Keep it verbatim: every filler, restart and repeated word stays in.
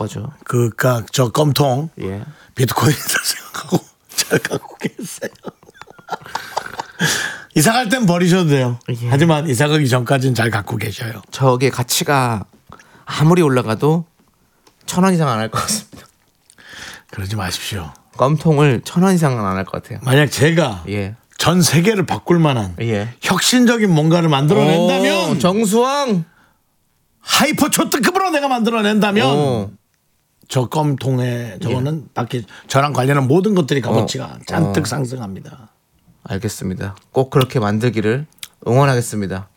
거죠. 그니까 저 껌통 예. 비트코인을 생각하고 잘 갖고 계세요. 이사 갈 땐 버리셔도 돼요. 예. 하지만 이사 가기 전까지는 잘 갖고 계셔요. 저게 가치가 아무리 올라가도 천 원 이상 안 할 것 같습니다. 그러지 마십시오. 껌통을 천 원 이상은 안 할 것 같아요. 만약 제가 예. 전 세계를 바꿀 만한 예. 혁신적인 뭔가를 만들어낸다면 오, 정수왕 하이퍼 초특급으로 내가 만들어낸다면 오. 저 껌통에 저거는 밖에 저랑 관련한 모든 것들이 값어치가 어. 잔뜩 어. 상승합니다. 알겠습니다. 꼭 그렇게 만들기를 응원하겠습니다.